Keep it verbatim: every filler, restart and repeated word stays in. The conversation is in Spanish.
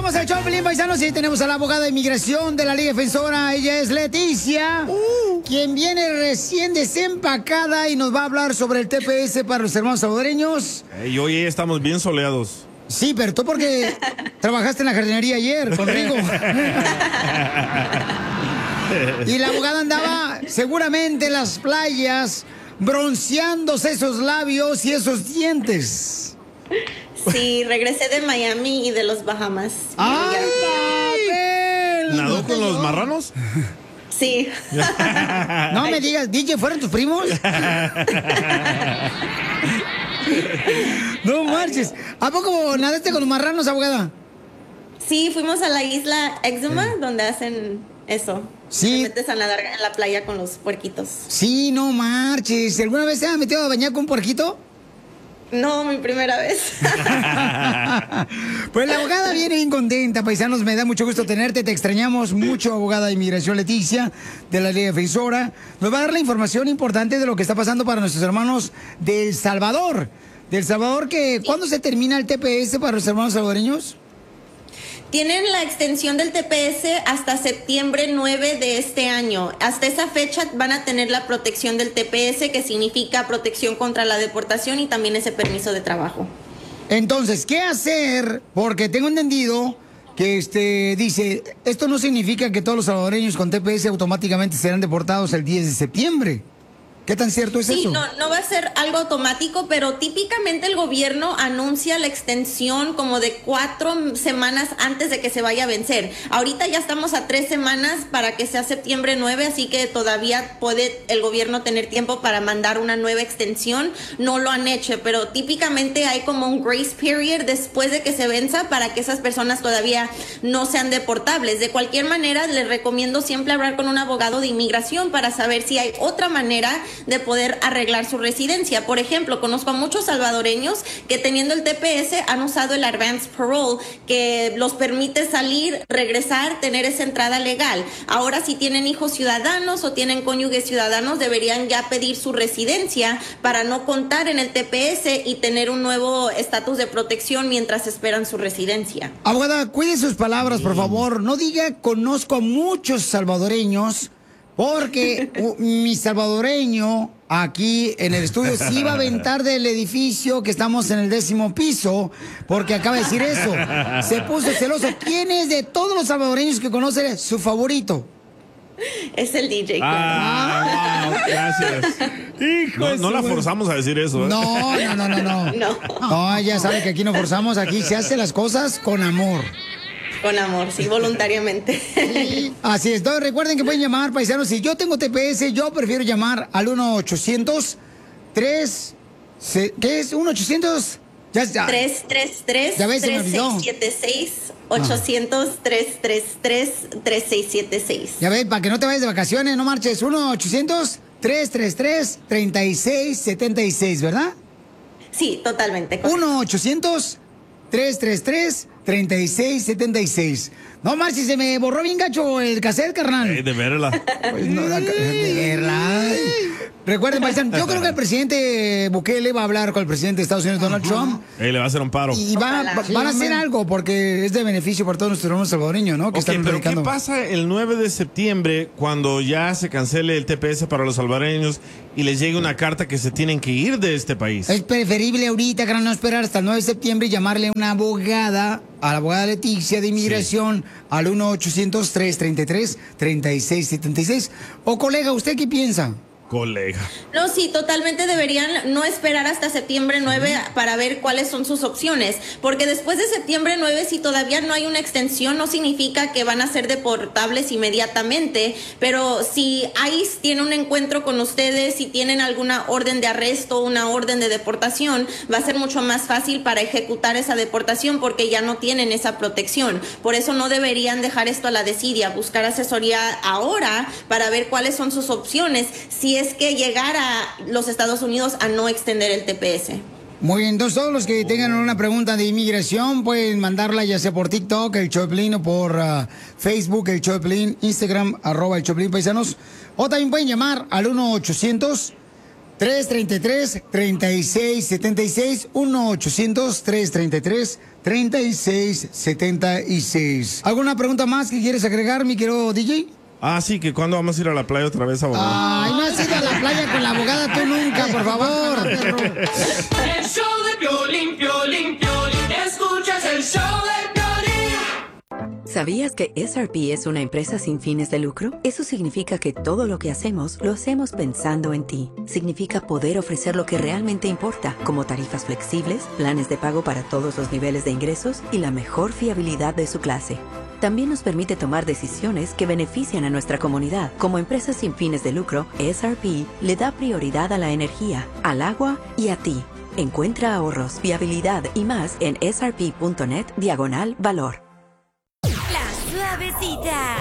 Somos el show de Pelín, paisanos, y tenemos a la abogada de inmigración de la Liga Defensora. Ella es Leticia, uh. quien viene recién desempacada y nos va a hablar sobre el T P S para los hermanos salvadoreños. Y hoy estamos bien soleados. Sí, pero tú porque trabajaste en la jardinería ayer conmigo. Y la abogada andaba seguramente en las playas bronceándose esos labios y esos dientes. Sí, regresé de Miami y de los Bahamas. ¡Ay, Abel! ¿Nadó con los marranos? Sí. No me digas, D J, ¿fueron tus primos? No marches. ¿A poco nadaste con los marranos, abogada? Sí, fuimos a la isla Exuma, sí, donde hacen eso. Sí. Te metes a nadar en la playa con los puerquitos. Sí, no marches. ¿Alguna vez se ha metido a bañar con un puerquito? No, mi primera vez. Pues la abogada viene bien contenta, paisanos. Me da mucho gusto tenerte. Te extrañamos mucho, abogada de inmigración Leticia, de la Liga Defensora. Nos va a dar la información importante de lo que está pasando para nuestros hermanos de El Salvador. De El Salvador, que sí. ¿Cuándo se termina el T P S para los hermanos salvadoreños? Tienen la extensión del T P S hasta septiembre nueve de este año. Hasta esa fecha van a tener la protección del T P S, que significa protección contra la deportación y también ese permiso de trabajo. Entonces, ¿qué hacer? Porque tengo entendido que este dice, esto no significa que todos los salvadoreños con T P S automáticamente serán deportados el diez de septiembre. ¿Qué tan cierto es sí, eso? Sí, no, no va a ser algo automático, pero típicamente el gobierno anuncia la extensión como de cuatro semanas antes de que se vaya a vencer. Ahorita ya estamos a tres semanas para que sea septiembre nueve, así que todavía puede el gobierno tener tiempo para mandar una nueva extensión. No lo han hecho, pero típicamente hay como un grace period después de que se venza para que esas personas todavía no sean deportables. De cualquier manera, les recomiendo siempre hablar con un abogado de inmigración para saber si hay otra manera de poder arreglar su residencia. Por ejemplo, conozco a muchos salvadoreños que teniendo el T P S han usado el Advance Parole, que los permite salir, regresar, tener esa entrada legal. Ahora, si tienen hijos ciudadanos o tienen cónyuges ciudadanos, deberían ya pedir su residencia para no contar en el T P S y tener un nuevo estatus de protección mientras esperan su residencia. Abogada, cuide sus palabras, por favor. No diga conozco a muchos salvadoreños, porque uh, mi salvadoreño aquí en el estudio sí iba a aventar del edificio que estamos en el décimo piso, porque acaba de decir eso. Se puso celoso. ¿Quién es de todos los salvadoreños que conoce su favorito? Es el D J. Ah, wow, gracias. Hijo no, no la forzamos a decir eso, ¿eh? No, no, no, no, no. No. No, ya sabe que aquí no forzamos, aquí se hacen las cosas con amor. Con amor, sí, voluntariamente. Sí, así es. Entonces, recuerden que pueden llamar, paisanos. Si yo tengo T P S, yo prefiero llamar al uno ochocientos tres... ¿Qué es? ¿uno ochocientos? Ya, ya. tres tres tres, tres seis siete seis, ochocientos, tres tres tres, tres seis siete seis. Ya ves, para que no te vayas de vacaciones, no marches. uno ochocientos, tres tres tres, tres seis siete seis, ¿verdad? Sí, totalmente. uno ochocientos, tres tres tres, tres seis siete seis. No, Marci, se me borró bien gacho el cassette, carnal. Hey, de verla. Pues no, de verla. Recuerden, paisanos, yo creo que el presidente Bukele va a hablar con el presidente de Estados Unidos, Donald Trump. Hey, le va a hacer un paro. Y va, va, van a hacer algo porque es de beneficio para todos nuestros hermanos salvadoreños, ¿no? Que okay, están pero predicando. ¿qué pasa el nueve de septiembre cuando ya se cancele el T P S para los salvadoreños y les llegue una carta que se tienen que ir de este país? Es preferible ahorita, que no esperar hasta el nueve de septiembre y llamarle a una abogada, a la abogada Leticia de inmigración, sí, al uno ochocientos, tres tres tres, tres seis siete seis. O colega, ¿usted qué piensa? Colega. No, sí, totalmente deberían no esperar hasta septiembre nueve para ver cuáles son sus opciones, porque después de septiembre nueve, si todavía no hay una extensión, no significa que van a ser deportables inmediatamente, pero si ICE tiene un encuentro con ustedes, si tienen alguna orden de arresto, una orden de deportación, va a ser mucho más fácil para ejecutar esa deportación porque ya no tienen esa protección. Por eso no deberían dejar esto a la desidia, buscar asesoría ahora para ver cuáles son sus opciones, si es que llegar a los Estados Unidos a no extender el T P S. Muy bien, entonces todos los que tengan una pregunta de inmigración pueden mandarla ya sea por TikTok, el Choplin, o por uh, Facebook, el Choplin, Instagram, arroba el Choplin, paisanos. O también pueden llamar al uno ochocientos, tres tres tres, tres seis siete seis, uno ochocientos, tres tres tres, tres seis siete seis. ¿Alguna pregunta más que quieres agregar, mi querido D J? Ah, sí, que cuando vamos a ir a la playa otra vez, abogado. Ay, no has ido a la playa con la abogada tú nunca, por favor. El show de Piolín, Piolín, Piolín. Escuchas el show de Piolín. ¿Sabías que S R P es una empresa sin fines de lucro? Eso significa que todo lo que hacemos, lo hacemos pensando en ti. Significa poder ofrecer lo que realmente importa, como tarifas flexibles, planes de pago para todos los niveles de ingresos y la mejor fiabilidad de su clase. También nos permite tomar decisiones que benefician a nuestra comunidad. Como empresa sin fines de lucro, S R P le da prioridad a la energía, al agua y a ti. Encuentra ahorros, fiabilidad y más en srp.net diagonal valor. La suavecita.